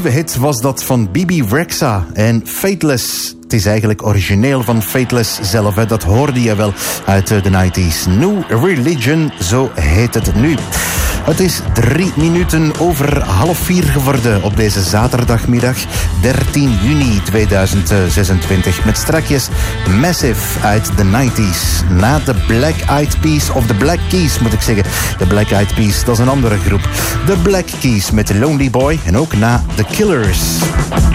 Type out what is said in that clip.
nieuwe hit was dat van Bibi Rexha en Fateless. Het is eigenlijk origineel van Fateless zelf. Hè. Dat hoorde je wel uit de 90s. New Religion, zo heet het nu. Het is 3 minuten over 3:30 geworden op deze zaterdagmiddag 13 juni 2026. Met strakjes Massive uit de 90s. Na de Black Eyed Peas, of de Black Keys moet ik zeggen. De Black Eyed Peas, dat is een andere groep. De Black Keys met Lonely Boy en ook na The Killers.